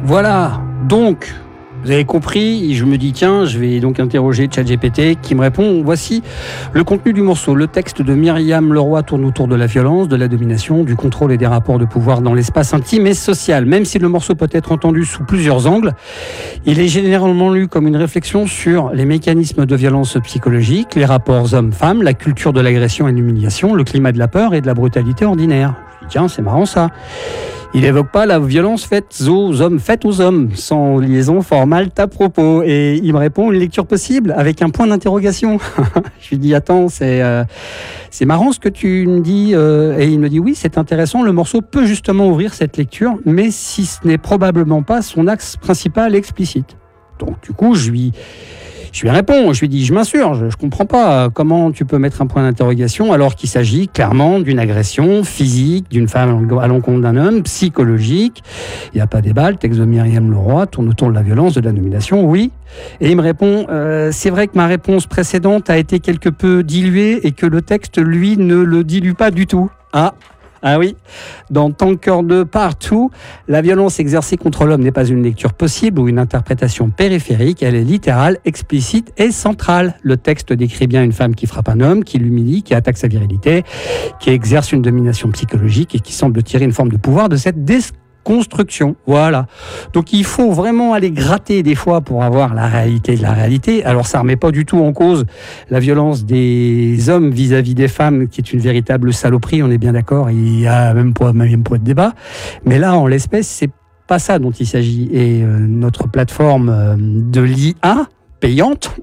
Voilà, donc, vous avez compris, je me dis tiens, je vais donc interroger ChatGPT qui me répond, voici le contenu du morceau. Le texte de Myriam Leroy tourne autour de la violence, de la domination, du contrôle et des rapports de pouvoir dans l'espace intime et social. Même si le morceau peut être entendu sous plusieurs angles, il est généralement lu comme une réflexion sur les mécanismes de violence psychologique, les rapports hommes-femmes, la culture de l'agression et de l'humiliation, le climat de la peur et de la brutalité ordinaire. Je dis tiens, c'est marrant ça. Il n'évoque pas la violence faite aux hommes, sans liaison formale à propos. Et il me répond une lecture possible avec un point d'interrogation. Je lui dis attends, c'est marrant ce que tu me dis. Et il me dit oui, c'est intéressant. Le morceau peut justement ouvrir cette lecture, mais si ce n'est probablement pas son axe principal explicite. Donc du coup, je lui réponds, je lui dis, je m'insurge, je comprends pas comment tu peux mettre un point d'interrogation alors qu'il s'agit clairement d'une agression physique d'une femme à l'encontre d'un homme, psychologique. Il n'y a pas débat, le texte de Myriam Leroy tourne autour de la violence, de la domination, oui. Et il me répond, c'est vrai que ma réponse précédente a été quelque peu diluée et que le texte, lui, ne le dilue pas du tout. Ah oui, dans Tanker 2 Partout, la violence exercée contre l'homme n'est pas une lecture possible ou une interprétation périphérique, elle est littérale, explicite et centrale. Le texte décrit bien une femme qui frappe un homme, qui l'humilie, qui attaque sa virilité, qui exerce une domination psychologique et qui semble tirer une forme de pouvoir de cette construction, voilà. Donc il faut vraiment aller gratter des fois pour avoir la réalité de la réalité. Alors ça remet pas du tout en cause la violence des hommes vis-à-vis des femmes, qui est une véritable saloperie, on est bien d'accord, il y a même pas de débat. Mais là, en l'espèce, c'est pas ça dont il s'agit. Et notre plateforme de l'IA payante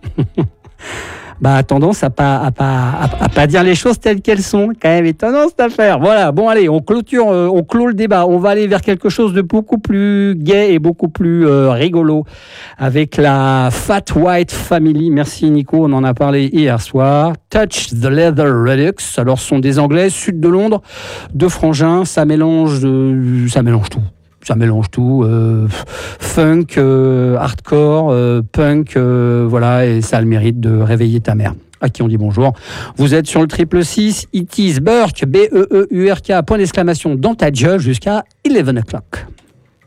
a tendance à pas dire les choses telles qu'elles sont. Quand même étonnant cette affaire. Voilà, bon allez, on clôt le débat. On va aller vers quelque chose de beaucoup plus gai et beaucoup plus rigolo avec la Fat White Family. Merci Nico, on en a parlé hier soir. Touch the Leather Redux. Alors ce sont des Anglais, sud de Londres, deux frangins, ça mélange tout, funk, hardcore, punk, voilà, et ça a le mérite de réveiller ta mère, à qui on dit bonjour. Vous êtes sur le 666, it is Burk, B-E-E-U-R-K, point d'exclamation dans ta gueule jusqu'à 11 o'clock.